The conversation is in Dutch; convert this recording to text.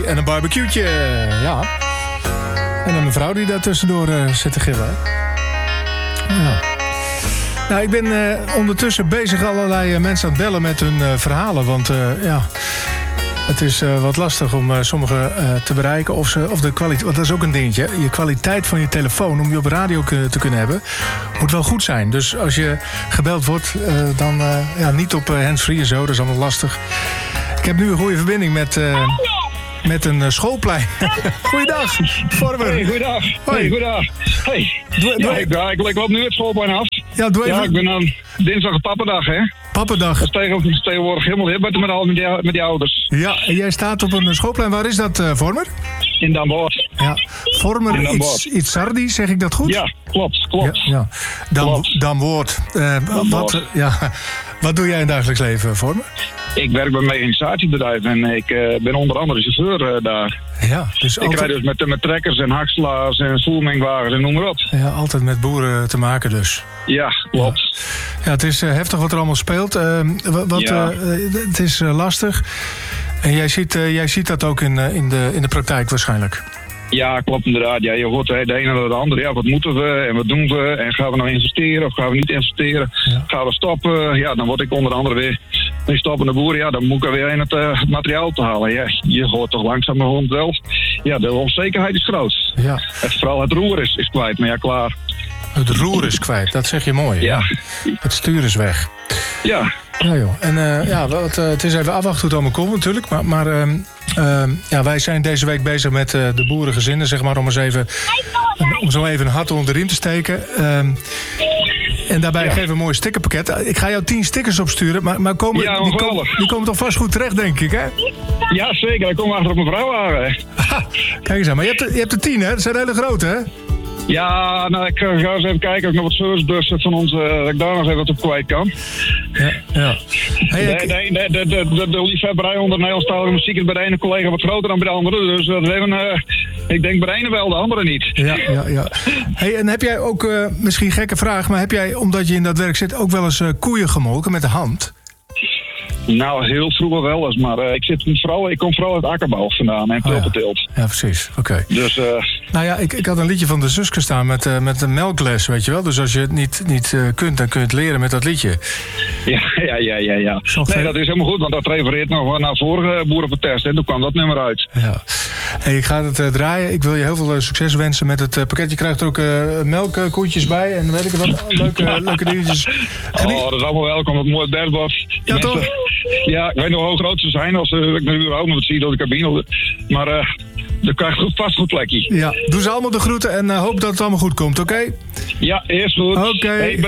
En een barbecue'tje, ja. En een mevrouw die daar tussendoor zit te gillen. Ja. Nou, ik ben ondertussen bezig allerlei mensen aan het bellen met hun verhalen. Want ja, het is wat lastig om sommigen te bereiken. Of de kwaliteit, want dat is ook een dingetje. Je kwaliteit van je telefoon, om die op radio te kunnen hebben, moet wel goed zijn. Dus als je gebeld wordt, dan niet op handsfree en zo. Dat is allemaal lastig. Ik heb nu een goede verbinding met een schoolplein. Goeiedag, Vormer. Hey, goeiedag. Hoi. Hey, goeiedag. Hey. Ik loop nu het schoolplein af. Ja, doe even. Ja, ik ben aan dinsdag Pappendag, hè. Pappendag. Dat is tegenwoordig helemaal hip met die ouders. Ja, en jij staat op een schoolplein. Waar is dat, Vormer? In Den Bosch. Ja, Vormer iets Sardi, zeg ik dat goed? Ja, klopt. Ja. Dan woord. Wat doe jij in het dagelijks leven, Vormer? Ik werk bij een mechanisatiebedrijf en ik ben onder andere chauffeur daar. Ja, dus ik rijd dus met trekkers en hakslaars en voermengwagens en noem maar op. Ja, altijd met boeren te maken dus. Ja, klopt. Ja, het is heftig wat er allemaal speelt. Het is lastig. En jij ziet dat ook in de praktijk waarschijnlijk. Ja, klopt inderdaad. Ja, je hoort de ene naar de andere. Ja, wat moeten we en wat doen we? En gaan we nou investeren of gaan we niet investeren? Ja. Gaan we stoppen? Ja, dan word ik onder andere weer een stoppende boer. Ja, dan moet ik er weer in het materiaal te halen. Ja, je hoort toch langzamerhand wel. Ja, de onzekerheid is groot. Ja. Vooral het roer is kwijt, maar ja, klaar. Het roer is kwijt, dat zeg je mooi. Ja. Het stuur is weg. Ja. Ja, joh. En het is even afwachten hoe het allemaal komt natuurlijk. Maar wij zijn deze week bezig met de boerengezinnen, zeg maar, om zo even een hart onder de riem te steken. En daarbij geven we een mooi stickerpakket. Ik ga jou 10 stickers opsturen, maar die komen toch vast goed terecht, denk ik, hè? Ja, zeker. Dan komen we achter op mijn vrouw aan. Kijk eens aan, maar je hebt er 10, hè? Dat zijn hele grote, hè? Ja, nou, ik ga eens even kijken of ik nog wat servicebussen van ons, dat ik daar nog even wat op kwijt kan. Ja. Hey, de liefhebberij onder Nederlandstalige muziek is bij de ene collega wat groter dan bij de andere. Dus dat is even, ik denk bij de ene wel, de andere niet. Ja. Hey, en heb jij ook, misschien een gekke vraag, maar heb jij, omdat je in dat werk zit, ook wel eens koeien gemolken met de hand? Nou, heel vroeger wel eens, maar ik kom vooral uit akkerbouw vandaan en tulpenteelt. Ja, precies. Oké. Dus, nou ja, ik had een liedje van de Suske staan met een melkles, weet je wel. Dus als je het niet kunt, dan kun je het leren met dat liedje. Ja. Nee, dat is helemaal goed, want dat refereert nog naar vorige boerenprotest en toen kwam dat nummer uit. Ja. Hey, ik ga het draaien. Ik wil je heel veel succes wensen met het pakket. Je krijgt er ook melkkoetjes bij en weet ik wat, leuke dingetjes. Dat is allemaal welkom, wat mooi dashboard. Ja, toch? Ja, ik weet nog hoe groot ze zijn als ik nu überhaupt nog wat zie door de cabine. Maar dan krijg je vast goed plekje. Ja, doe ze allemaal de groeten en hoop dat het allemaal goed komt, oké? Ja, eerst goed. Oké. Hey,